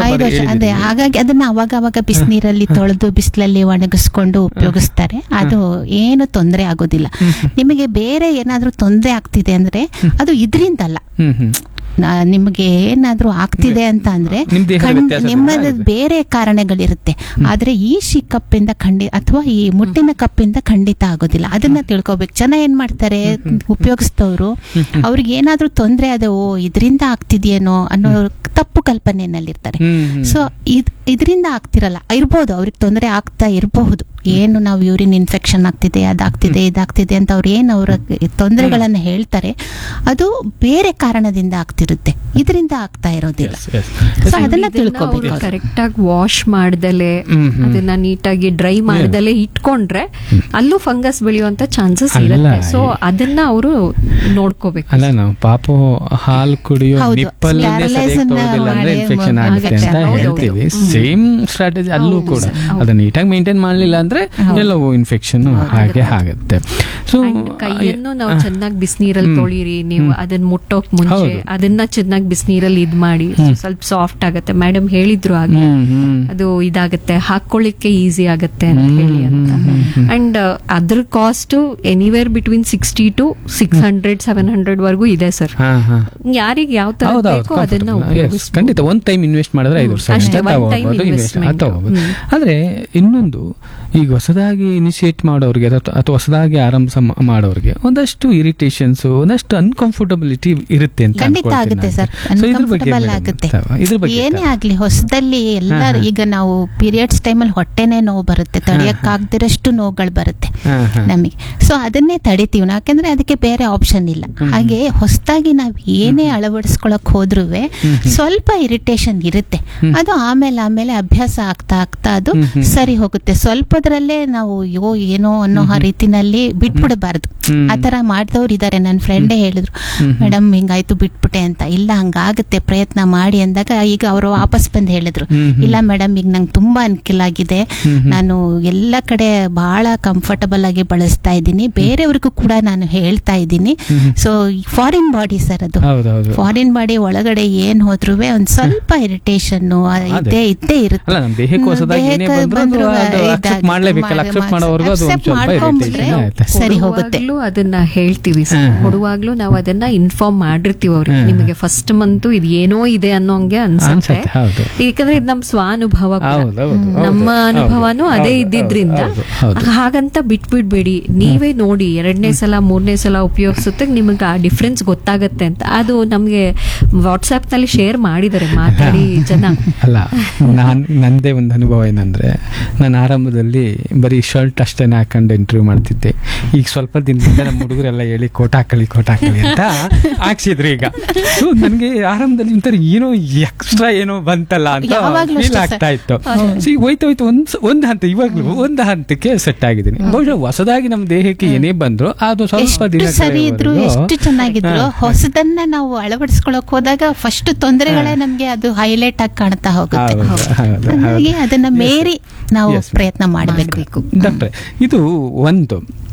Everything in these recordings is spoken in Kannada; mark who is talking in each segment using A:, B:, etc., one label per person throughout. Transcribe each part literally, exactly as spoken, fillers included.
A: ಐದು ವರ್ಷ ಅದೇ. ಹಾಗಾಗಿ ಅದನ್ನ ಅವಾಗ ಅವಾಗ ಬಿಸಿನೀರಲ್ಲಿ ತೊಳೆದು ಬಿಸಿಲಲ್ಲಿ ಒಣಗಿಸ್ಕೊಂಡು ಉಪಯೋಗಿಸ್ತಾರೆ. ಅದು ಏನು ತೊಂದರೆ ಆಗೋದಿಲ್ಲ. ನಿಮಗೆ ಬೇರೆ ಏನಾದ್ರೂ ತೊಂದರೆ ಆಗ್ತಿದೆ ಅಂದ್ರೆ ಅದು ಇದರಿಂದಲ್ಲ, ನಿಮಗೆ ಏನಾದ್ರೂ ಆಗ್ತಿದೆ ಅಂತ ಅಂದ್ರೆ ನಿಮ್ಮದು ಬೇರೆ ಕಾರಣಗಳಿರುತ್ತೆ. ಆದ್ರೆ ಈ ಶಿ ಕಪ್ಪಿಂದ ಖಂಡಿತ ಅಥವಾ ಈ ಮುಟ್ಟಿನ ಕಪ್ಪಿಂದ ಖಂಡಿತ ಆಗೋದಿಲ್ಲ. ಅದನ್ನ ತಿಳ್ಕೊಬೇಕು. ಜನ ಏನ್ ಮಾಡ್ತಾರೆ, ಉಪಯೋಗಿಸ್ತವ್ರು ಅವ್ರಿಗೆ ಏನಾದ್ರೂ ತೊಂದರೆ ಅದ, ಓ ಇದರಿಂದ ಆಗ್ತಿದ್ಯೇನೋ ಅನ್ನೋ ತಪ್ಪು ಕಲ್ಪನೆಯಲ್ಲಿರ್ತಾರೆ. ಸೊ ಇದ್ ಇದರಿಂದ ಆಗ್ತಿರಲ್ಲ, ಇರ್ಬೋದು ಅವ್ರಿಗೆ ತೊಂದರೆ ಆಗ್ತಾ ಇರಬಹುದು. ಏನು ನಾವು ಯೂರಿನ್ ಇನ್ಫೆಕ್ಷನ್ ಆಗ್ತಿದೆ, ಅದಾಗ್ತಿದೆ, ಇದಾಗ್ತಿದೆ ಅಂತ ಅವ್ರು ಏನು ಅವರ ತೊಂದರೆಗಳನ್ನ ಹೇಳ್ತಾರೆ, ಅದು ಬೇರೆ ಕಾರಣದಿಂದ ಆಗ್ತಿರುತ್ತೆ, ಇದರಿಂದ ಆಗ್ತಾ ಇರೋದಿಲ್ಲ. ಸೊ ಅದನ್ನ ತಿಳ್ಕೊಬೇಕು.
B: ಕರೆಕ್ಟ್ ಆಗಿ ವಾಶ್ ಮಾಡ್ದಲೆ ಅದನ್ನ ನೀಟಾಗಿ ಡ್ರೈ ಮಾಡ್ದಲೆ ಇಟ್ಕೊಂಡ್ರೆ ಅಲ್ಲೂ ಫಂಗಸ್ ಬೆಳೆಯುವಂತ ಚಾನ್ಸಸ್ ಇರುತ್ತೆ. ಸೊ ಅದನ್ನ ಅವರು ನೋಡ್ಕೋಬೇಕು.
C: ಅಲ್ಲ, ನಾವು ಪಾಪ ಹಾಲು ಕುಡಿಯೋ ನಿಪ್ಪಲ್ ಇನ್ಫೆಕ್ಷನ್ ಆಗುತ್ತೆ ಅಂತ ಹೇಳ್ತೀವಿ. ಸೇಮ್ ಸ್ಟ್ರಾಟಜಿ ಅಲ್ಲೂ ಕೂಡ ಅದನ್ನ ನೀಟಾಗಿ ಮೇಂಟೈನ್ ಮಾಡಲಿಲ್ಲ ಅಂದ್ರೆ ಎಲ್ಲವೂ ಇನ್ಫೆಕ್ಷನ್ ಹಾಗೆ ಆಗುತ್ತೆ. ಸೊ
B: ಕೈಯನ್ನು ನಾವು ಚೆನ್ನಾಗಿ ಬಿಸಿನೀರಲ್ಲಿ ತೊಳಿರಿ. ನೀವು ಅದನ್ನ ಮುಟ್ಟೋಕ್ ಮುಂಚೆ ಅದನ್ನ ಚೆನ್ನಾಗಿ ಬಿಸಿನೀರಲ್ಲಿ ಇದ್ ಮಾಡಿ, ಸ್ವಲ್ಪ ಸಾಫ್ಟ್ ಆಗುತ್ತೆ. ಮೇಡಮ್ ಹೇಳಿದ್ರು ಹಾಗೆ, ಅದು ಇದಾಗುತ್ತೆ, ಹಾಕೊಳ್ಳಿಕ್ಕೆ ಈಸಿ ಆಗುತ್ತೆ ಅಂತ ಹೇಳಿ ಅಂತ. ಅಂಡ್ ಅದ್ರ cost anywhere between sixty to six hundred seven hundred ವರ್ಗೂ ಇದೆ ಸರ್. ಯಾರಿಗೆ ಯಾವ ತರ ಬೇಕೋ ಅದನ್ನ
C: ಖಂಡಿತ ಒಂದ್ ಟೈಮ್ ಇನ್ವೆಸ್ಟ್ ಮಾಡಿದ್ರೆ ಐದು ವರ್ಷ ಆದ್ರೆ ಇನ್ನೊಂದು, ಈಗ ಹೊಸದಾಗಿ ಇನಿಷಿಯೇಟ್ ಮಾಡೋರಿಗೆ ಅಥವಾ ಹೊಸದಾಗಿ ಆರಂಭ ಮಾಡೋರಿಗೆ ಒಂದಷ್ಟು ಇರಿಟೇಷನ್ಸ್, ಒಂದಷ್ಟು ಅನ್ಕಂಫರ್ಟಬಿಲಿಟಿ ಇರುತ್ತೆ ಅಂತ
A: ಖಂಡಿತ ಆಗುತ್ತೆ ಸರ್. ಅನ್ಕಂಫರ್ಟಬಲ್ ಆಗುತ್ತೆ. ಏನೇ ಆಗ್ಲಿ ಹೊಸದಲ್ಲಿ ಎಲ್ಲ, ಈಗ ನಾವು ಪೀರಿಯಡ್ಸ್ ಟೈಮಲ್ಲಿ ಹೊಟ್ಟೆನೇ ನೋವು ಬರುತ್ತೆ, ತಡೆಯಕ್ಕಾಗದಿರಷ್ಟು ನೋವುಗಳು ಬರುತ್ತೆ ನಮಗೆ. ಸೊ ಅದನ್ನೇ ತಡಿತೀವಿ, ಯಾಕಂದ್ರೆ ಅದಕ್ಕೆ ಬೇರೆ ಆಪ್ಷನ್ ಇಲ್ಲ. ಹಾಗೆ ಹೊಸದಾಗಿ ನಾವ್ ಏನೇ ಅಳವಡಿಸ್ಕೊಳಕ್ ಹೋದ್ರೂ ಸ್ವಲ್ಪ ಇರಿಟೇಷನ್ ಇರುತ್ತೆ. ಅದು ಆಮೇಲೆ ಆಮೇಲೆ ಅಭ್ಯಾಸ ಆಗ್ತಾ ಆಗ್ತಾ ಅದು ಸರಿ ಹೋಗುತ್ತೆ. ಸ್ವಲ್ಪದ್ರಲ್ಲೇ ನಾವು ಯೋ ಏನೋ ಅನ್ನೋ ರೀತಿನಲ್ಲಿ ಬಿಟ್ಬಿಡಬಾರ್ದು. ಆತರ ಮಾಡಿದವ್ರು ಇದಾರೆ. ನನ್ನ ಫ್ರೆಂಡೇ ಹೇಳಿದ್ರು, ಮೇಡಮ್ ಹಿಂಗಾಯ್ತು ಬಿಟ್ಬಿಟ್ಟೆ ಅಂತ. ಇಲ್ಲ, ಹಂಗಾಗುತ್ತೆ, ಪ್ರಯತ್ನ ಮಾಡಿ ಅಂದಾಗ ಈಗ ಅವರು ವಾಪಸ್ ಬಂದು ಹೇಳಿದ್ರು, ಇಲ್ಲ ಮೇಡಮ್ ಈಗ ನಂಗೆ ತುಂಬಾ ಅನುಕೂಲ ಆಗಿದೆ, ನಾನು ಎಲ್ಲ ಕಡೆ ಬಹಳ ಕಂಫರ್ಟಬಲ್ ಆಗಿ ಬಳಸ್ತಾ ಇದ್ದೀನಿ, ಬೇರೆಯವ್ರಿಗೂ ಕೂಡ ನಾನು ಹೇಳ್ತಾ ಇದ್ದೀನಿ. ಸೊ ಫಾರಿನ್ ಬಾಡಿ ಸರ್, ಅದು ಫಾರಿನ್ ಬಾಡಿ ಒಳಗಡೆ ಏನ್ ಹೋದ್ರು ಒಂದ್ ಸ್ವಲ್ಪ ಇರಿಟೇಷನ್ ಇದ್ದೇ ಇದ್ದೇ ಇರುತ್ತೆ. ಸರಿ ಹೋಗುತ್ತೆ.
B: ಅದನ್ನ ಹೇಳ್ತೀವಿ ಕೊಡುವಾಗ್ಲೂ ನಾವು ಅದನ್ನ ಇನ್ಫಾರ್ಮ್ ಮಾಡಿರ್ತೀವಿ ಅವ್ರಿಗೆ. ನಿಮಗೆ ಫಸ್ಟ್ ಮಂತ್ ಇದು ಏನೋ ಇದೆ ಅನ್ನೋಂಗೆ ಅನ್ಸುತ್ತೆ, ಯಾಕಂದ್ರೆ ಇದು ನಮ್ ಸ್ವಾನುಭವ, ನಮ್ಮ ಅನುಭವನೂ ಅದೇ ಇದ್ದಿದ್ರಿಂದ. ಹಾಗಂತ ಬಿಟ್ಬಿಡ್ಬೇಡಿ, ನೀವೇ ನೋಡಿ ಎರಡನೇ ಸಲ ಮೂರನೇ ಸಲ ಉಪಯೋಗಿಸುತ್ತೆ ನಿಮಗೆ ಆ ಡಿಫ್ರೆನ್ಸ್ ಗೊತ್ತಾಗತ್ತೆ ಅಂತ. ಅದು ನಮ್ಗೆ ವಾಟ್ಸ್ಆಪ್ ನಲ್ಲಿ ಶೇರ್ ಮಾಡಿದ್ದಾರೆ ಮಾತಾಡಿ ಜನ.
C: ಅಲ್ಲ, ನಾನ್ ನಂದೇ ಒಂದು ಅನುಭವ ಏನಂದ್ರೆ, ನಾನು ಆರಂಭದಲ್ಲಿ ಬರೀ ಶರ್ಟ್ ಅಷ್ಟೇನೆ ಹಾಕೊಂಡು ಇಂಟರ್ವ್ಯೂ ಮಾಡ್ತಿದ್ದೆ. ಈಗ ಸ್ವಲ್ಪ ದಿನದಿಂದ ನಮ್ಮ ಹುಡುಗರೆಲ್ಲ ಹೇಳಿ ಕೋಟ್ ಹಾಕಳಿ ಕೋಟ್ ಹಾಕಳಿ ಅಂತ ಹಾಕ್ಸಿದ್ರು. ಈಗ ಸೊ ನನಗೆ ಆರಂಭದಲ್ಲಿ ಒಂಥರ ಏನೋ ಎಕ್ಸ್ಟ್ರಾ ಏನೋ ಬಂತಲ್ಲ ಅಂತ ಫೀಲ್ ಆಗ್ತಾ ಇತ್ತು. ಸೊ ಹೋಯ್ತು ಹೋಯ್ತು ಒಂದ್ ಒಂದ್ ಹಂತ, ಇವಾಗ್ಲೂ ಒಂದು ಹಂತಕ್ಕೆ ಸೆಟ್ ಆಗಿದ್ದೀನಿ. ಬಹುಶಃ ಹೊಸದಾಗಿ ನಮ್ಮ ದೇಹಕ್ಕೆ ಏನೇ ಬಂದ್ರು ಅದು ಸ್ವಲ್ಪ ದಿನ
A: ಸರಿ ಇದ್ರು, ಎಷ್ಟು ಚೆನ್ನಾಗಿದ್ರು, ಹೊಸದನ್ನ ನಾವು ಅಳವಡಿಸ್ಕೊಳಕ್ ಹೋದಾಗ ಫಸ್ಟ್ ತೊಂದರೆಗಳೇ ನಮ್ಗೆ ಅದು ಹೈಲೈಟ್ ಆಗಿ ಕಾಣ್ತಾ ಹೋಗುತ್ತೆ. ಹಾಗಾಗಿ ಅದನ್ನ ಮೇರಿ ನಾವು ಪ್ರಯತ್ನ ಮಾಡಬೇಕು.
C: ಡಾಕ್ಟ್ರೆ, ಇದು ಒಂದು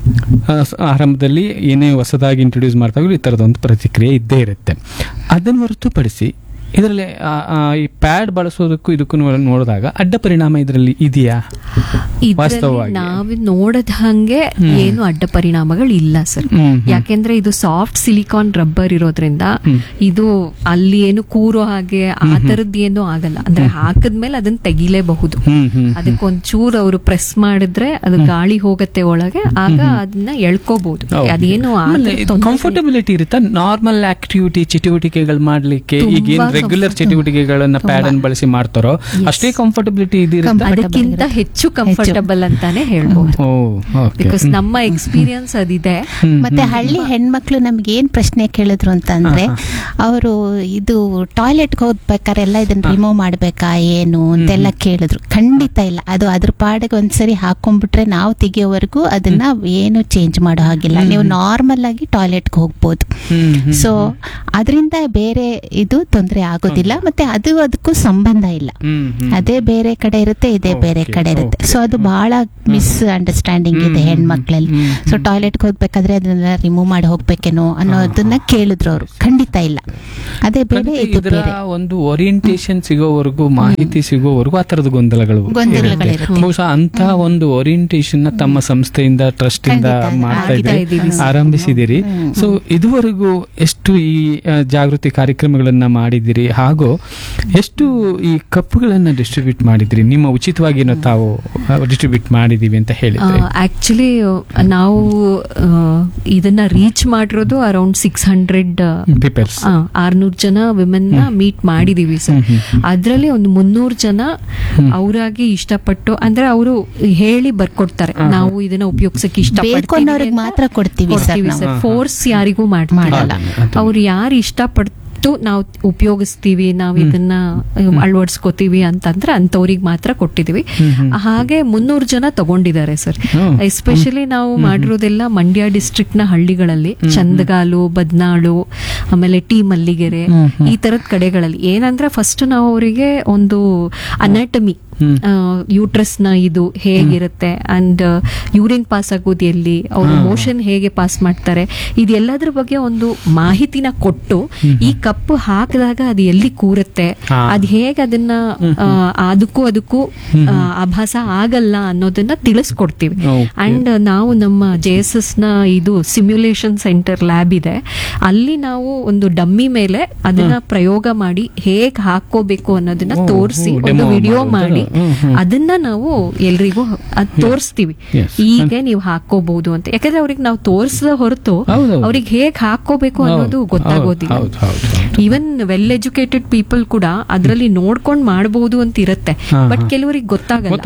C: ಆರಂಭದಲ್ಲಿ ಏನೇ ಹೊಸದಾಗಿ ಇಂಟ್ರೊಡ್ಯೂಸ್ ಮಾಡ್ತಾಗ ಈ ಥರದೊಂದು ಪ್ರತಿಕ್ರಿಯೆ ಇದ್ದೇ ಇರುತ್ತೆ. ಅದನ್ನು ಹೊರತುಪಡಿಸಿ ಇದರಲ್ಲಿ ಈ ಪ್ಯಾಡ್ ಬಳಸೋದಕ್ಕೂ ಇದಕ್ಕೂ ನೋಡಿದಾಗ ಅಡ್ಡ ಪರಿಣಾಮ ಇದರಲ್ಲಿ ಇದೆಯಾ? ವಾಸ್ತವವಾಗಿ
B: ನಾವು ನೋಡದ ಹಂಗೆ ಏನು ಅಡ್ಡ ಪರಿಣಾಮಗಳು ಇಲ್ಲ ಸರ್. ಯಾಕೆಂದ್ರೆ ಇದು ಸಾಫ್ಟ್ ಸಿಲಿಕಾನ್ ರಬ್ಬರ್ ಇರೋದ್ರಿಂದ ಇದು ಅಲ್ಲಿ ಏನು ಕೂರೋ ಹಾಗೆ ಆ ತರದ್ ಏನು ಆಗಲ್ಲ. ಅಂದ್ರೆ ಹಾಕದ್ಮೇಲೆ ಅದನ್ನ ತೆಗಿಲೇಬಹುದು. ಅದಕ್ಕೊಂಚೂರು ಅವರು ಪ್ರೆಸ್ ಮಾಡಿದ್ರೆ ಅದು ಗಾಳಿ ಹೋಗತ್ತೆ ಒಳಗೆ, ಆಗ ಅದನ್ನ ಎಳ್ಕೋಬಹುದು. ಅದೇನು
C: ಕಂಫರ್ಟಬಿಲಿಟಿ ಇರುತ್ತೆ. ನಾರ್ಮಲ್ ಆಕ್ಟಿವಿಟಿ ಚಟುವಟಿಕೆಗಳು ಮಾಡ್ಲಿಕ್ಕೆ ಈಗ ರೆಗ್ಯುಲರ್ ಚಟುವಟಿಕೆಗಳನ್ನ ಪ್ಯಾಡ್ ಅನ್ನು ಬಳಸಿ ಮಾಡ್ತಾರೋ ಅಷ್ಟೇ ಕಂಫರ್ಟಬಿಲಿಟಿ ಇದಿರುತ್ತೆ,
B: ಅದಕ್ಕಿಂತ ಹೆಚ್ಚು ಕಂಫರ್ಟಬಲ್ ಅಂತಾನೆ ಹೇಳ್ಬೋದು. ಬಿಕಾಸ್ ನಮ್ಮ ಎಕ್ಸ್ಪೀರಿಯನ್ಸ್ ಅದಿದೆ.
A: ಮತ್ತೆ ಹಳ್ಳಿ ಹೆಣ್ಮಕ್ಳು ನಮ್ಗೆ ಏನ್ ಪ್ರಶ್ನೆ ಕೇಳಿದ್ರು ಅಂತಂದ್ರೆ, ಅವರು ಇದು ಟಾಯ್ಲೆಟ್ಗೆ ಹೋಗ್ಬೇಕಾರೆ ಎಲ್ಲ ಇದನ್ನ ರಿಮೂವ್ ಮಾಡ್ಬೇಕಾ ಏನು ಅಂತೆಲ್ಲ ಕೇಳಿದ್ರು. ಖಂಡಿತ ಇಲ್ಲ, ಅದು ಅದ್ರ ಪಾಡಿಗೆ ಒಂದ್ಸರಿ ಹಾಕೊಂಡ್ಬಿಟ್ರೆ ನಾವು ತೆಗಿಯೋವರೆಗೂ ಅದನ್ನ ಏನು ಚೇಂಜ್ ಮಾಡೋ ಹಾಗಿಲ್ಲ. ನೀವು ನಾರ್ಮಲ್ ಆಗಿ ಟಾಯ್ಲೆಟ್ಗೆ ಹೋಗ್ಬೋದು. ಸೊ ಅದರಿಂದ ಬೇರೆ ಇದು ತೊಂದರೆ ಆಗೋದಿಲ್ಲ, ಮತ್ತೆ ಅದು ಅದಕ್ಕೂ ಸಂಬಂಧ ಇಲ್ಲ. ಅದೇ ಬೇರೆ ಕಡೆ ಇರುತ್ತೆ, ಇದೇ ಬೇರೆ ಕಡೆ ಇರುತ್ತೆ. ಸೊ ಅದು ಬಹಳ ಮಿಸ್ ಅಂಡರ್ಸ್ಟ್ಯಾಂಡಿಂಗ್ ಇದೆ ಹೆಣ್ಮಕ್ಳಲ್ಲಿ. ಸೊ ಟಾಯ್ಲೆಟ್ಗೆ ಹೋಗ್ಬೇಕಾದ್ರೆ ಅದನ್ನ ರಿಮೂವ್ ಮಾಡಿ ಹೋಗ್ಬೇಕೇನೋ ಅನ್ನೋದನ್ನ ಕೇಳಿದ್ರು ಅವರು. ಖಂಡಿತ ಇಲ್ಲ, ಅದೇ ಬೇರೆ ಇದು ಬೇರೆ.
C: ಒಂದು ಓರಿಯಂಟೇಶನ್ ಸಿಗೋವರೆಗೂ, ಮಾಹಿತಿ ಸಿಗೋವರೆಗೂ ಆ ತರದ ಗೊಂದಲಗಳು ಬಹುಶಃ ಅಂತ ಒಂದು ಓರಿಯಂಟೇಶನ್ ತಮ್ಮ ಸಂಸ್ಥೆಯಿಂದ ಟ್ರಸ್ಟ್ ಇಂದ ಮಾಡ್ತಾ ಇದ್ದೀರಿ, ಆರಂಭಿಸಿದಿರಿ. ಸೊ ಇದುವರೆಗೂ ಎಷ್ಟು ಈ ಜಾಗೃತಿ ಕಾರ್ಯಕ್ರಮಗಳನ್ನ ಮಾಡಿದಿರಿ, ಹಾಗೂ ಎಷ್ಟು ಈ ಕಪ್ಪುಗಳನ್ನ ಡಿಸ್ಟ್ರಿಬ್ಯೂಟ್ ಮಾಡಿದಿರಿ? ನಿಮ್ಮ ಉಚಿತವಾಗಿ ತಾವು ಡಿಸ್ಟ್ರಿಬ್ಯೂಟ್ ಮಾಡಿದೀವಿ ಅಂತ ಹೇಳಿದ್ರೆ.
B: ಆಕ್ಚುಲಿ ನಾವು ಇದನ್ನ ರೀಚ್ ಮಾಡಿರೋದು ಅರೌಂಡ್ ಸಿಕ್ಸ್ ಹಂಡ್ರೆಡ್
C: ಪೀಪಲ್ಸ್,
B: ಆರ್ನೂರು ಜನ ವಿಮೆನ್ ನ ಮೀಟ್ ಮಾಡಿದೀವಿ ಸರ್. ಅದ್ರಲ್ಲಿ ಒಂದು ಮುನ್ನೂರು ಜನ ಅವರಾಗಿ ಇಷ್ಟಪಟ್ಟು, ಅಂದ್ರೆ ಅವರು ಹೇಳಿ ಬರ್ಕೊಡ್ತಾರೆ, ನಾವು ಇದನ್ನ ಉಪಯೋಗಿಸಕ್ಕೆ ಇಷ್ಟಪಡ್ತೀವಿ
A: ಮಾತ್ರ ಕೊಡ್ತೀವಿ
B: ಸರ್, ಫೋರ್ಸ್ ಯಾರಿಗೂ ಮಾಡಲ್ಲ. ಅವ್ರು ಯಾರು ಇಷ್ಟಪಡ್ತಾರೆ ನಾವು ಉಪಯೋಗಿಸ್ತೀವಿ, ನಾವು ಇದನ್ನ ಅಳವಡಿಸ್ಕೋತೀವಿ ಅಂತಂದ್ರೆ ಅಂತವ್ರಿಗೆ ಮಾತ್ರ ಕೊಟ್ಟಿದೀವಿ. ಹಾಗೆ ಮುನ್ನೂರು ಜನ ತಗೊಂಡಿದ್ದಾರೆ ಸರ್. ಎಸ್ಪೆಷಲಿ ನಾವು ಮಾಡಿರೋದೆಲ್ಲ ಮಂಡ್ಯ ಡಿಸ್ಟ್ರಿಕ್ಟ್ ನ ಹಳ್ಳಿಗಳಲ್ಲಿ, ಚಂದಗಾಲು, ಬದ್ನಾಳು, ಆಮೇಲೆ ಟಿ ಮಲ್ಲಿಗೆರೆ, ಈ ತರದ ಕಡೆಗಳಲ್ಲಿ. ಏನಂದ್ರೆ ಫಸ್ಟ್ ನಾವು ಅವರಿಗೆ ಒಂದು ಅನಾಟಮಿ, ಯೂಟ್ರಸ್ ನ ಇದು ಹೇಗಿರುತ್ತೆ ಅಂಡ್ ಯೂರಿನ್ ಪಾಸ್ ಆಗೋದು ಎಲ್ಲಿ, ಅವ್ರ ಮೋಷನ್ ಹೇಗೆ ಪಾಸ್ ಮಾಡ್ತಾರೆ, ಇದೆಲ್ಲದ್ರ ಬಗ್ಗೆ ಒಂದು ಮಾಹಿತಿನ ಕೊಟ್ಟು, ಈ ಕಪ್ಪು ಹಾಕಿದಾಗ ಅದು ಎಲ್ಲಿ ಕೂರುತ್ತೆ, ಅದ್ ಹೇಗೆ ಅದನ್ನ ಅದಕ್ಕೂ ಅದಕ್ಕೂ ಆಭಾಸ ಆಗಲ್ಲ ಅನ್ನೋದನ್ನ ತಿಳಿಸ್ಕೊಡ್ತೀವಿ. ಅಂಡ್ ನಾವು ನಮ್ಮ ಜೆ ಎಸ್ ಎಸ್ ನ ಇದು ಸಿಮ್ಯುಲೇಷನ್ ಸೆಂಟರ್ ಲ್ಯಾಬ್ ಇದೆ, ಅಲ್ಲಿ ನಾವು ಒಂದು ಡಮ್ಮಿ ಮೇಲೆ ಅದನ್ನ ಪ್ರಯೋಗ ಮಾಡಿ ಹೇಗ್ ಹಾಕೋಬೇಕು ಅನ್ನೋದನ್ನ ತೋರಿಸಿ ಒಂದು ವಿಡಿಯೋ ಮಾಡಿ ಅದನ್ನ ನಾವು ಎಲ್ರಿಗೂ ತೋರಿಸ್ತೀವಿ. ಹೀಗೆ ನೀವು ಹಾಕೋಬಹುದು ಅಂತ. ಯಾಕಂದ್ರೆ ಅವ್ರಿಗೆ ನಾವು ತೋರಿಸದ ಹೊರತು ಅವ್ರಿಗೆ ಹೇಗ್ ಹಾಕೋಬೇಕು ಅನ್ನೋದು ಗೊತ್ತಾಗೋದಿಲ್ಲ. ಈವನ್ ವೆಲ್ ಎಜುಕೇಟೆಡ್ ಪೀಪಲ್ ಕೂಡ ಅದರಲ್ಲಿ ನೋಡ್ಕೊಂಡ್ ಮಾಡಬಹುದು ಅಂತ ಇರುತ್ತೆ, ಬಟ್ ಕೆಲವರಿಗೆ ಗೊತ್ತಾಗಲ್ಲ.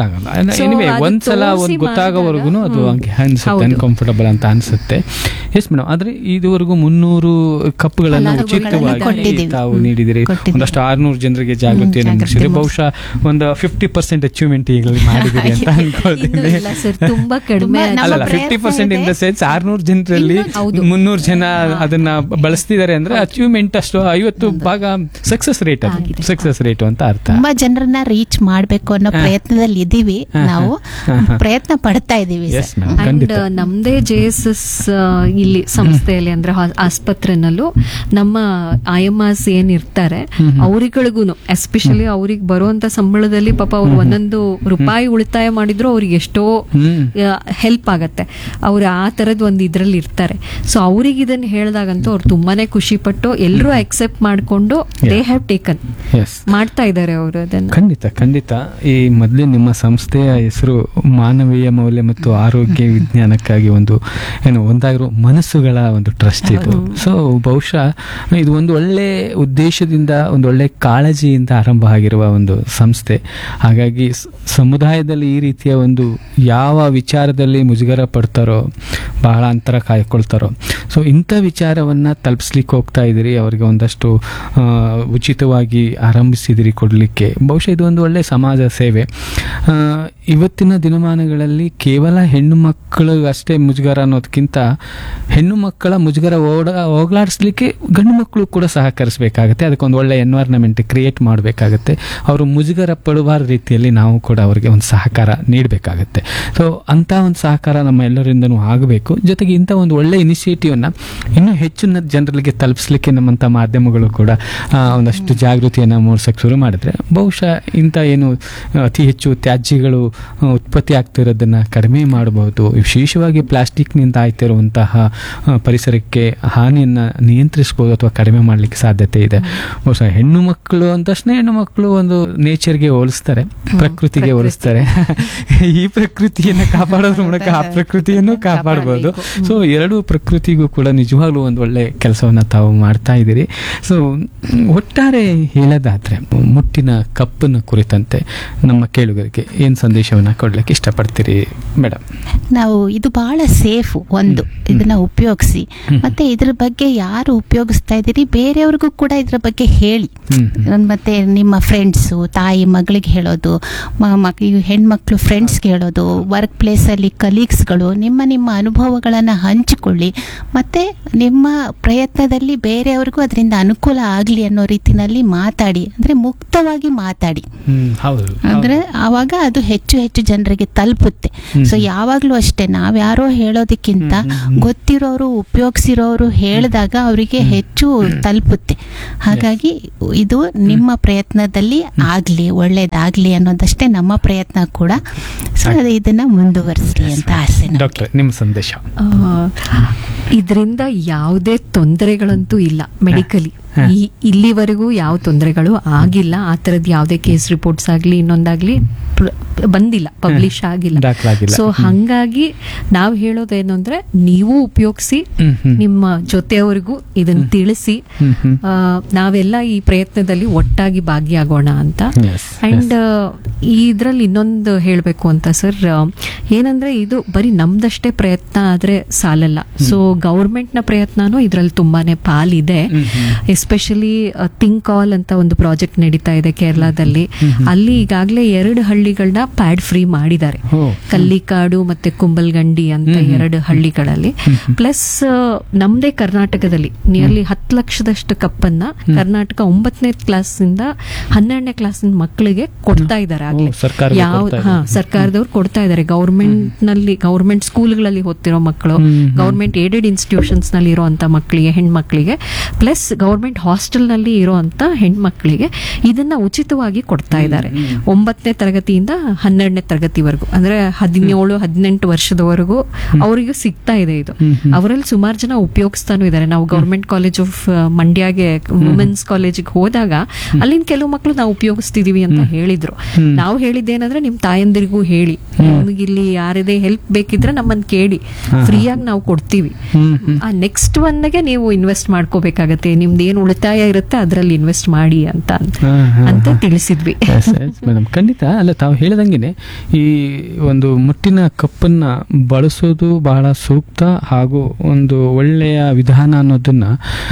C: ಒಂದ್ಸಲ ಗೊತ್ತಾಗೋವರೆಗೂ ಅದು ಅನ್ಕಂಫರ್ಟಬಲ್ ಅಂತ ಅನ್ಸುತ್ತೆ. ಎಸ್ ಮೇಡಮ್, ಆದ್ರೆ ಇದುವರೆಗೂ ಮುನ್ನೂರು ಕಪ್ಗಳನ್ನು ಉಚಿತವಾಗಿ ತಾವು ನೀಡಿದಿರಿ. ಒಂದಷ್ಟು ಆರ್ನೂರು ಜನರಿಗೆ ಜಾಗೃತಿಯನ್ನು ಮೂಡಿಸಿದ್ರೆ ಬಹುಶಃ ಒಂದು ಫಿಫ್ಟಿ ಪರ್ಸೆಂಟ್ ಅಚೀವ್ಮೆಂಟ್ ಈಗಲೇ ಮಾಡಿದಿರಿ ಅಂತ ಅನ್ಕೋತೀನಿ.
B: ತುಂಬಾ ಕಡಿಮೆ
C: ಅಲ್ಲ, fifty percent in the sense ಆರ್ನೂರು ಜನರಲ್ಲಿ ಮುನ್ನೂರು ಜನ ಅದನ್ನ ಬಳಸ್ತಿದ್ದಾರೆ ಅಂದ್ರೆ ಅಚೀವ್ಮೆಂಟ್ ಅಷ್ಟು ಐವತ್ತು ಭಾಗ ಸಕ್ಸಸ್ ರೇಟ್, ಅದು ಸಕ್ಸಸ್ ರೇಟ್ ಅಂತ ಅರ್ಥ.
A: ತುಂಬಾ ಜನರನ್ನ ರೀಚ್ ಮಾಡ್ಬೇಕು ಅನ್ನೋ ಪ್ರಯತ್ನದಲ್ಲಿ ಇದೀವಿ, ನಾವು ಪ್ರಯತ್ನ ಪಡ್ತಾ ಇದೀವಿ.
B: ಅಂಡ್ ನಮ್ದೇ ಜೆ ಎಸ್ ಎಸ್ ಇಲ್ಲಿ ಸಂಸ್ಥೆಯಲ್ಲಿ ಅಂದ್ರೆ ಆಸ್ಪತ್ರೆನಲ್ಲೂ ನಮ್ಮ ಆಯಮಾಸ್ ಏನ್ ಇರ್ತಾರೆ ಅವರಿಗಳಿಗೂ ಎಸ್ಪೆಷಲಿ ಅವ್ರಿಗೆ ಬರುವಂತ ಸಂಬಳದಲ್ಲಿ ಪಾಪ ಅವ್ರು ಒಂದೊಂದು ರೂಪಾಯಿ ಉಳಿತಾಯ ಮಾಡಿದ್ರು ಅವ್ರಿಗೆ ಎಷ್ಟೋ ಹೆಲ್ಪ್ ಆಗತ್ತೆ. ಅವ್ರು ಆ ತರದ್ ಒಂದು ಇದ್ರಲ್ಲಿ ಇರ್ತಾರೆ. ಸೊ ಅವ್ರಿಗೆ ಇದನ್ನ ಹೇಳಿದಾಗಂತೂ ಅವ್ರು ತುಂಬಾನೇ ಖುಷಿ ಪಟ್ಟು ಎಲ್ಲರೂ ಅಕ್ಸೆಪ್ಟ್ ಮಾಡ್ಕೊಂಡು ದೇ ಹ್ಯಾವ್ ಟೇಕನ್ ಮಾಡ್ತಾ ಇದ್ದಾರೆ ಅವರು ಅದನ್ನ.
C: ಖಂಡಿತ ಖಂಡಿತ. ಈ ಮೊದಲೇ ನಿಮ್ಮ ಸಂಸ್ಥೆಯ ಹೆಸರು ಮಾನವೀಯ ಮೌಲ್ಯ ಮತ್ತು ಆರೋಗ್ಯ ವಿಜ್ಞಾನಕ್ಕಾಗಿ ಒಂದು ಏನು ಒಂದಾಗಿರೋ ಮನಸ್ಸುಗಳ ಒಂದು ಟ್ರಸ್ಟ್ ಇದು. ಸೊ ಬಹುಶಃ ಇದು ಒಂದು ಒಳ್ಳೆ ಉದ್ದೇಶದಿಂದ, ಒಂದು ಒಳ್ಳೆ ಕಾಳಜಿಯಿಂದ ಆರಂಭ ಆಗಿರುವ ಒಂದು ಸಂಸ್ಥೆ. ಹಾಗಾಗಿ ಸಮುದಾಯದಲ್ಲಿ ಈ ರೀತಿಯ ಒಂದು ಯಾವ ವಿಚಾರದಲ್ಲಿ ಮುಜುಗರ ಪಡ್ತಾರೋ, ಬಹಳ ಅಂತರ ಕಾಯ್ಕೊಳ್ತಾರೋ, ಸೊ ಇಂಥ ವಿಚಾರವನ್ನು ತಲುಪಿಸ್ಲಿಕ್ಕೆ ಹೋಗ್ತಾ ಇದ್ದೀರಿ. ಅವರಿಗೆ ಒಂದಷ್ಟು ಉಚಿತವಾಗಿ ಆರಂಭಿಸಿದಿರಿ ಕೊಡಲಿಕ್ಕೆ. ಬಹುಶಃ ಇದು ಒಂದು ಒಳ್ಳೆ ಸಮಾಜ ಸೇವೆ. ಇವತ್ತಿನ ದಿನಮಾನಗಳಲ್ಲಿ ಕೇವಲ ಹೆಣ್ಣು ಮಕ್ಕಳಿಗಷ್ಟೇ ಮುಜುಗರ ಅನ್ನೋದಕ್ಕಿಂತ ಹೆಣ್ಣು ಮಕ್ಕಳ ಮುಜುಗರ ಓಡ ಹೋಗ್ಲಾಡಿಸ್ಲಿಕ್ಕೆ ಗಂಡು ಮಕ್ಕಳು ಕೂಡ ಸಹಕರಿಸಬೇಕಾಗತ್ತೆ. ಅದಕ್ಕೊಂದು ಒಳ್ಳೆ ಎನ್ವೈರ್ನಮೆಂಟ್ ಕ್ರಿಯೇಟ್ ಮಾಡಬೇಕಾಗತ್ತೆ. ಅವರು ಮುಜುಗರ ಪಡುವ ರೀತಿಯಲ್ಲಿ ನಾವು ಕೂಡ ಅವರಿಗೆ ಒಂದು ಸಹಕಾರ ನೀಡಬೇಕಾಗತ್ತೆ. ಸೊ ಅಂಥ ಒಂದು ಸಹಕಾರ ನಮ್ಮ ಎಲ್ಲರಿಂದನೂ ಆಗಬೇಕು. ಜೊತೆಗೆ ಇಂಥ ಒಂದು ಒಳ್ಳೆ ಇನಿಷಿಯೇಟಿವ್ನ ಇನ್ನೂ ಹೆಚ್ಚಿನ ಜನರಿಗೆ ತಲುಪಿಸ್ಲಿಕ್ಕೆ ನಮ್ಮಂಥ ಮಾಧ್ಯಮಗಳು ಕೂಡ ಒಂದಷ್ಟು ಜಾಗೃತಿಯನ್ನು ಮೂಡಿಸೋಕ್ಕೆ ಶುರು ಮಾಡಿದ್ರೆ ಬಹುಶಃ ಇಂಥ ಏನು ಅತಿ ಹೆಚ್ಚು ತ್ಯಾಜ್ಯಗಳು ಉತ್ಪತ್ತಿ ಆಗ್ತಿರೋದನ್ನು ಕಡಿಮೆ ಮಾಡಬಹುದು. ವಿಶೇಷವಾಗಿ ಪ್ಲಾಸ್ಟಿಕ್ನಿಂದ ಆಯ್ತಿರುವಂತಹ ಪರಿಸರಕ್ಕೆ ಹಾನಿಯನ್ನು ನಿಯಂತ್ರಿಸಬಹುದು ಅಥವಾ ಕಡಿಮೆ ಮಾಡಲಿಕ್ಕೆ ಸಾಧ್ಯತೆ ಇದೆ. ಬಹುಶಃ ಹೆಣ್ಣು ಮಕ್ಕಳು ಅಂದ ತಕ್ಷಣ ಹೆಣ್ಣು ಮಕ್ಕಳು ಒಂದು ನೇಚರ್ಗೆ ಹೋಲಿಸ್ತಾರೆ, ಪ್ರಕೃತಿಗೆ ಹೋಲಿಸ್ತಾರೆ. ಈ ಪ್ರಕೃತಿಯನ್ನು ಕಾಪಾಡೋದ್ರ ಮೂಲಕ ಆ ಪ್ರಕೃತಿಯನ್ನು ಕಾಪಾಡಬಹುದು. ಸೊ ಎರಡು ಪ್ರಕೃತಿಗೂ ಕೂಡ ನಿಜವಾಗ್ಲೂ ಒಂದು ಒಳ್ಳೆ ಕೆಲಸವನ್ನು ತಾವು ಮಾಡ್ತಾ ಇದ್ದೀರಿ. ಸೊ ಒಟ್ಟಾರೆ ಹೇಳೋದಾದ್ರೆ ಮುಟ್ಟಿನ ಕಪ್ಪನ ಕುರಿತಂತೆ ನಮ್ಮ ಕೇಳುಗರಿಗೆ ಏನ್ ಸಂದೇಶವನ್ನ ಕೊಡ್ಲಿಕ್ಕೆ ಇಷ್ಟಪಡ್ತೀರಿ ಮೇಡಮ್?
A: ನಾವು ಇದು ಬಹಳ ಸೇಫ್, ಒಂದು ಇದನ್ನ ಉಪಯೋಗಿಸಿ, ಮತ್ತೆ ಇದ್ರ ಬಗ್ಗೆ ಯಾರು ಉಪಯೋಗಿಸ್ತಾ ಇದ್ದೀರಿ ಬೇರೆಯವ್ರಿಗೂ ಕೂಡ ಇದ್ರ ಬಗ್ಗೆ ಹೇಳಿ. ಮತ್ತೆ ನಿಮ್ಮ ಫ್ರೆಂಡ್ಸು, ತಾಯಿ ಮಗಳಿಗೆ ಹೇಳೋದು ಹೇಳೋದು, ಮಕ್ ಹೆಣ್ಮಕ್ಳು ಫ್ರೆಂಡ್ಸ್ಗೆ ಹೇಳೋದು, ವರ್ಕ್ ಪ್ಲೇಸಲ್ಲಿ ಕಲೀಗ್ಸ್ಗಳು, ನಿಮ್ಮ ನಿಮ್ಮ ಅನುಭವಗಳನ್ನು ಹಂಚಿಕೊಳ್ಳಿ. ಮತ್ತು ನಿಮ್ಮ ಪ್ರಯತ್ನದಲ್ಲಿ ಬೇರೆಯವ್ರಿಗೂ ಅದರಿಂದ ಅನುಕೂಲ ಆಗಲಿ ಅನ್ನೋ ರೀತಿನಲ್ಲಿ ಮಾತಾಡಿ, ಅಂದರೆ ಮುಕ್ತವಾಗಿ ಮಾತಾಡಿ. ಅಂದರೆ ಆವಾಗ ಅದು ಹೆಚ್ಚು ಹೆಚ್ಚು ಜನರಿಗೆ ತಲುಪುತ್ತೆ. ಸೊ ಯಾವಾಗಲೂ ಅಷ್ಟೇ, ನಾವ್ಯಾರೋ ಹೇಳೋದಕ್ಕಿಂತ ಗೊತ್ತಿರೋರು ಉಪಯೋಗಿಸಿರೋರು ಹೇಳಿದಾಗ ಅವರಿಗೆ ಹೆಚ್ಚು ತಲುಪುತ್ತೆ. ಹಾಗಾಗಿ ಇದು ನಿಮ್ಮ ಪ್ರಯತ್ನದಲ್ಲಿ ಆಗಲಿ, ಒಳ್ಳೇದಾಗಲಿ ಅನ್ನೋದಷ್ಟೇ ನಮ್ಮ ಪ್ರಯತ್ನ ಕೂಡ. ಸೊ ಇದನ್ನ ಮುಂದುವರಿಸಲಿ ಅಂತ ಆಸೆ.
C: ಡಾಕ್ಟರ್, ನಿಮ್ಮ ಸಂದೇಶ?
B: ಇದರಿಂದ ಯಾವುದೇ ತೊಂದರೆಗಳಂತೂ ಇಲ್ಲ ಮೆಡಿಕಲಿ. ಇಲ್ಲಿವರೆಗೂ ಯಾವ ತೊಂದರೆಗಳು ಆಗಿಲ್ಲ. ಆ ತರದ್ ಯಾವುದೇ ಕೇಸ್ ರಿಪೋರ್ಟ್ಸ್ ಆಗ್ಲಿ ಇನ್ನೊಂದಾಗ್ಲಿ ಬಂದಿಲ್ಲ, ಪಬ್ಲಿಷ್ ಆಗಿಲ್ಲ. ಸೊ ಹಂಗಾಗಿ ನಾವ್ ಹೇಳೋದೇನು ಅಂದ್ರೆ, ನೀವು ಉಪಯೋಗಿಸಿ, ನಿಮ್ಮ ಜೊತೆಯವರಿಗೂ ಇದನ್ನ ತಿಳಿಸಿ, ನಾವೆಲ್ಲ ಈ ಪ್ರಯತ್ನದಲ್ಲಿ ಒಟ್ಟಾಗಿ ಭಾಗಿಯಾಗೋಣ ಅಂತ. ಅಂಡ್ ಇದ್ರಲ್ಲಿ ಇನ್ನೊಂದು ಹೇಳ್ಬೇಕು ಅಂತ ಸರ್, ಏನಂದ್ರೆ ಇದು ಬರೀ ನಮ್ದಷ್ಟೇ ಪ್ರಯತ್ನ ಆದ್ರೆ ಸಾಲಲ್ಲ. ಸೊ ಗೌರ್ಮೆಂಟ್ ನ ಪ್ರಯತ್ನನೂ ಇದ್ರಲ್ಲಿ ತುಂಬಾನೇ ಪಾಲಿದೆ. ಎಸ್ಪೆಷಲಿ ಥಿಂಕ್ ಆಲ್ ಅಂತ ಒಂದು ಪ್ರಾಜೆಕ್ಟ್ ನಡೀತಾ ಇದೆ ಕೇರಳದಲ್ಲಿ. ಅಲ್ಲಿ ಈಗಾಗಲೇ ಎರಡು ಹಳ್ಳಿಗಳನ್ನ ಪ್ಯಾಡ್ ಫ್ರೀ ಮಾಡಿದ್ದಾರೆ, ಕಲ್ಲಿಕಾಡು ಮತ್ತೆ ಕುಂಬಲ್ಗಂಡಿ ಅಂತ ಎರಡು ಹಳ್ಳಿಗಳಲ್ಲಿ. ಪ್ಲಸ್ ನಮ್ದೇ ಕರ್ನಾಟಕದಲ್ಲಿ ನಿಯರ್ಲಿ ಹತ್ತು ಲಕ್ಷದಷ್ಟು ಕಪ್ಪನ್ನ ಕರ್ನಾಟಕ ಒಂಬತ್ತನೇ ಕ್ಲಾಸ್ ಇಂದ ಹನ್ನೆರಡನೇ ಕ್ಲಾಸ್ ಮಕ್ಕಳಿಗೆ ಕೊಡ್ತಾ ಇದ್ದಾರೆ. ಆಗ್ಲೇ ಯಾವ ಹಾ ಸರ್ಕಾರದವ್ರು ಕೊಡ್ತಾ ಇದ್ದಾರೆ. ಗೌರ್ಮೆಂಟ್ ನಲ್ಲಿ, ಗೌರ್ಮೆಂಟ್ ಸ್ಕೂಲ್ಗಳಲ್ಲಿ ಓದ್ತಿರೋ ಮಕ್ಕಳು, ಗೌರ್ಮೆಂಟ್ ಏಡೆಡ್ ಇನ್ಸ್ಟಿಟ್ಯೂಷನ್ಸ್ ನಲ್ಲಿ ಇರುವಂತ ಮಕ್ಕಳಿಗೆ, ಹೆಣ್ಮಕ್ಳಿಗೆ, ಪ್ಲಸ್ ಗೌರ್ಮೆಂಟ್ ಹಾಸ್ಟೆಲ್ ನಲ್ಲಿ ಇರುವಂತ ಹೆಣ್ಮಕ್ಳಿಗೆ ಇದನ್ನ ಉಚಿತವಾಗಿ ಕೊಡ್ತಾ ಇದ್ದಾರೆ. ಒಂಬತ್ತನೇ ತರಗತಿಯಿಂದ ಹನ್ನೆರಡನೇ ತರಗತಿವರೆಗೂ, ಅಂದ್ರೆ ಹದಿನೇಳು ಹದಿನೆಂಟು ವರ್ಷದವರೆಗೂ ಅವರಿಗೂ ಸಿಗ್ತಾ ಇದೆ ಇದು. ಅವರಲ್ಲಿ ಸುಮಾರು ಜನ ಉಪಯೋಗಿಸ್ತಾನು ಇದ್ದಾರೆ. ನಾವು ಗೌರ್ಮೆಂಟ್ ಕಾಲೇಜ್ ಆಫ್ ಮಂಡ್ಯಗೆ ವುಮೆನ್ಸ್ ಕಾಲೇಜಿಗೆ ಹೋದಾಗ ಅಲ್ಲಿನ ಕೆಲವು ಮಕ್ಕಳು ನಾವು ಉಪಯೋಗಿಸ್ತಿದೀವಿ ಅಂತ ಹೇಳಿದ್ರು. ನಾವು ಹೇಳಿದ್ದೇನಂದ್ರೆ, ನಿಮ್ ತಾಯಂದಿರಿಗೂ ಹೇಳಿ, ನಿಮ್ಗೆ ಇಲ್ಲಿ ಯಾರದೇ ಹೆಲ್ಪ್ ಬೇಕಿದ್ರೆ ನಮ್ಮನ್ನ ಕೇಳಿ, ಫ್ರೀಯಾಗಿ ನಾವು ಕೊಡ್ತೀವಿ. ಆ ನೆಕ್ಸ್ಟ್ ಒನ್ಗೆ ನೀವು ಇನ್ವೆಸ್ಟ್ ಮಾಡ್ಕೋಬೇಕಾಗತ್ತೆ, ನಿಮ್ದು ಏನು ಉಳಿತಾಯ ಇರುತ್ತೆ ಅದರಲ್ಲಿ ಇನ್ವೆಸ್ಟ್ ಮಾಡಿ ಅಂತ ಅಂತ ತಿಳಿಸಿದ್ವಿ.
C: ಮೇಡಮ್, ಖಂಡಿತ. ಅಲ್ಲ, ತಾವು ಹೇಳಿದಂಗೆನೆ ಈ ಒಂದು ಮುಟ್ಟಿನ ಕಪ್ಪನ್ನ ಬಳಸೋದು ಬಹಳ ಸೂಕ್ತ ಹಾಗೂ ಒಂದು ಒಳ್ಳೆಯ ವಿಧಾನ ಅನ್ನೋದನ್ನ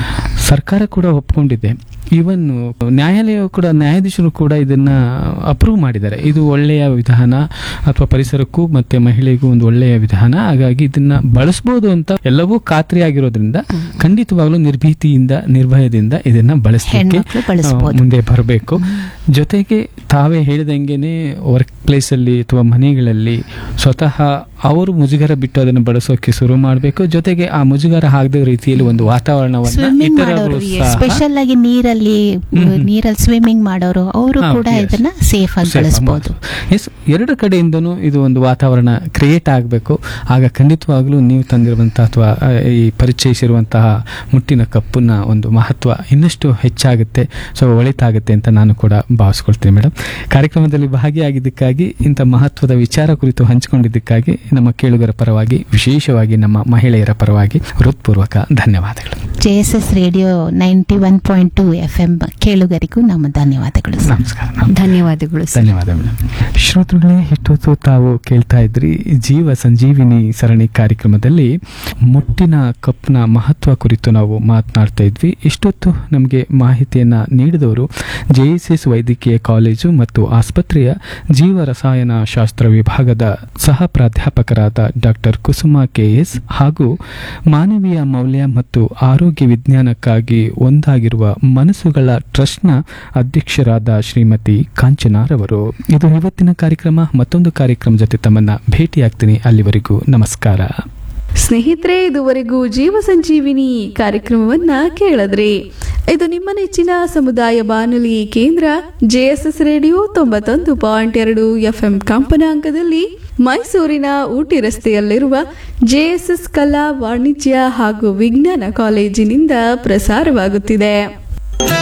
C: ಸರ್ಕಾರ ಕೂಡ ಒಪ್ಕೊಂಡಿದೆ. ಈವನ್ ನ್ಯಾಯಾಲಯ ಕೂಡ, ನ್ಯಾಯಾಧೀಶರು ಕೂಡ ಇದನ್ನ ಅಪ್ರೂವ್ ಮಾಡಿದ್ದಾರೆ. ಇದು ಒಳ್ಳೆಯ ವಿಧಾನ ಅಥವಾ ಪರಿಸರಕ್ಕೂ ಮತ್ತೆ ಮಹಿಳೆಗೂ ಒಂದು ಒಳ್ಳೆಯ ವಿಧಾನ, ಹಾಗಾಗಿ ಇದನ್ನ ಬಳಸಬಹುದು ಅಂತ ಎಲ್ಲವೂ ಖಾತ್ರಿ ಆಗಿರೋದ್ರಿಂದ ಖಂಡಿತವಾಗ್ಲೂ ನಿರ್ಭೀತಿಯಿಂದ, ನಿರ್ಭಯದಿಂದ ಇದನ್ನ ಬಳಸಲಿಕ್ಕೆ ಮುಂದೆ ಬರಬೇಕು. ಜೊತೆಗೆ ತಾವೇ ಹೇಳಿದಂಗೆನೆ ವರ್ಕ್ ಪ್ಲೇಸ್ ಅಲ್ಲಿ ಅಥವಾ ಮನೆಗಳಲ್ಲಿ ಸ್ವತಃ ಅವರು ಮುಜುಗರ ಬಿಟ್ಟು ಅದನ್ನು ಬಳಸೋಕೆ ಶುರು ಮಾಡಬೇಕು. ಜೊತೆಗೆ ಆ ಮುಜುಗರ ಆಗದ ರೀತಿಯಲ್ಲಿ ಒಂದು ವಾತಾವರಣವನ್ನು,
A: ಸ್ಪೆಷಲ್ ಆಗಿ ನೀರಲ್ಲಿ ನೀರಲ್ಲಿ ಸ್ವಿಮ್ಮಿಂಗ್ ಮಾಡೋರು ಅವರು ಕೂಡ ಇದನ್ನ ಸೇಫ್ ಆಗಿ ಬಳಸಬಹುದು.
C: ಎಸ್, ಎರಡು ಕಡೆಯಿಂದನೂ ಇದು ಒಂದು ವಾತಾವರಣ ಕ್ರಿಯೇಟ್ ಆಗಬೇಕು. ಆಗ ಖಂಡಿತವಾಗ್ಲೂ ನೀವು ತಂದಿರುವಂತಹ ಅಥವಾ ಈ ಪರಿಚಯಿಸಿರುವಂತಹ ಮುಟ್ಟಿನ ಕಪ್ಪನ್ನ ಒಂದು ಮಹತ್ವ ಇನ್ನಷ್ಟು ಹೆಚ್ಚಾಗುತ್ತೆ, ಸೊ ಒಳಿತಾಗುತ್ತೆ ಅಂತ ನಾನು ಕೂಡ ಭಾವಿಸ್ಕೊಳ್ತೀನಿ. ಮೇಡಮ್, ಕಾರ್ಯಕ್ರಮದಲ್ಲಿ ಭಾಗಿಯಾಗಿದ್ದಕ್ಕಾಗಿ, ಇಂಥ ಮಹತ್ವದ ವಿಚಾರ ಕುರಿತು ಹಂಚಿಕೊಂಡಿದ್ದಕ್ಕಾಗಿ ನಮ್ಮ ಕೇಳುಗರ ಪರವಾಗಿ, ವಿಶೇಷವಾಗಿ ನಮ್ಮ ಮಹಿಳೆಯರ ಪರವಾಗಿ ಹೃತ್ಪೂರ್ವಕ ಧನ್ಯವಾದಗಳು.
A: J S S radio ninety one point to F M ಕೇಳುಗರಿಗೂ ನಮ್ಮ ಧನ್ಯವಾದಗಳು.
C: ನಮಸ್ಕಾರ.
B: ಧನ್ಯವಾದಗಳು.
C: ಧನ್ಯವಾದ ಮೇಡಮ್. ಶ್ರೋತೃಗಳೇ, ಇಷ್ಟೊತ್ತು ತಾವು ಕೇಳ್ತಾ ಇದ್ರಿ ಜೀವ ಸಂಜೀವಿನಿ ಸರಣಿ ಕಾರ್ಯಕ್ರಮದಲ್ಲಿ ಮುಟ್ಟಿನ ಕಪ್ನ ಮಹತ್ವ ಕುರಿತು ನಾವು ಮಾತನಾಡ್ತಾ ಇದ್ವಿ. ಇಷ್ಟೊತ್ತು ನಮಗೆ ಮಾಹಿತಿಯನ್ನ ನೀಡಿದವರು ಜೆ ಎಸ್ ಎಸ್ ವೈದ್ಯಕೀಯ ಕಾಲೇಜು ಮತ್ತು ಆಸ್ಪತ್ರೆಯ ಜೀವ ರಸಾಯನ ಶಾಸ್ತ್ರ ವಿಭಾಗದ ಸಹ ಪ್ರಾಧ್ಯಾಪಕರಾದ ಡಾಕ್ಟರ್ ಕುಸುಮಾ ಕೆ ಎಸ್ ಹಾಗೂ ಮಾನವೀಯ ಮೌಲ್ಯ ಮತ್ತು ಆರೋಗ್ಯ ವಿಜ್ಞಾನಕ್ಕಾಗಿ ಒಂದಾಗಿರುವ ಮನಸ್ಸುಗಳ ಟ್ರಸ್ಟ್ನ ಅಧ್ಯಕ್ಷರಾದ ಶ್ರೀಮತಿ ಕಾಂಚನಾರವರು. ಇದು ಇವತ್ತಿನ ಕಾರ್ಯಕ್ರಮ. ಮತ್ತೊಂದು ಕಾರ್ಯಕ್ರಮ ಜೊತೆ ತಮ್ಮನ್ನ ಭೇಟಿಯಾಗ್ತೀನಿ. ಅಲ್ಲಿವರೆಗೂ ನಮಸ್ಕಾರ.
D: ಸ್ನೇಹಿತರೆ, ಇದುವರೆಗೂ ಜೀವ ಸಂಜೀವಿನಿ ಕಾರ್ಯಕ್ರಮವನ್ನ ಕೇಳಿದ್ರಿ. ಇದು ನಿಮ್ಮ ನೆಚ್ಚಿನ ಸಮುದಾಯ ಬಾನುಲಿ ಕೇಂದ್ರ ಜೆ ಎಸ್ ಎಸ್ ರೇಡಿಯೋ ತೊಂಬತ್ತೊಂದು ಪಾಯಿಂಟ್ ಎರಡು ಎಫ್ ಎಂ ಕಂಪನಾಂಕದಲ್ಲಿ ಮೈಸೂರಿನ ಊಟಿ ರಸ್ತೆಯಲ್ಲಿರುವ ಜೆ ಎಸ್ ಎಸ್ ಕಲಾ ವಾಣಿಜ್ಯ ಹಾಗೂ ವಿಜ್ಞಾನ ಕಾಲೇಜಿನಿಂದ ಪ್ರಸಾರವಾಗುತ್ತಿದೆ.